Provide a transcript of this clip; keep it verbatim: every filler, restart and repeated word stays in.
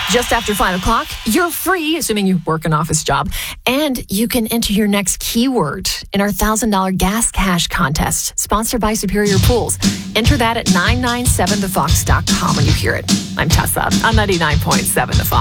Just after five o'clock, you're free, assuming you work an office job, and you can enter your next keyword in our one thousand dollars gas cash contest, sponsored by Superior Pools. Enter that at nine nine seven the fox dot com when you hear it. I'm Tessa on ninety-nine point seven The Fox.